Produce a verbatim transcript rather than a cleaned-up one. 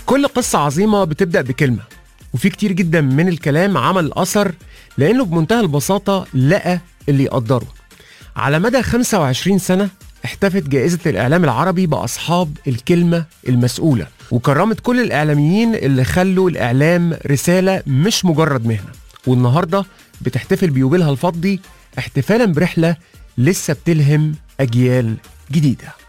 كل قصة عظيمة بتبدأ بكلمة، وفي كتير جدا من الكلام عمل أثر لأنه بمنتهى البساطة لقى اللي يقدره. على مدى خمسة وعشرين سنة احتفت جائزة الإعلام العربي بأصحاب الكلمة المسؤولة، وكرمت كل الإعلاميين اللي خلوا الإعلام رسالة مش مجرد مهنة. والنهاردة بتحتفل بيوبيلها الفضي احتفالا برحلة لسه بتلهم أجيال جديدة.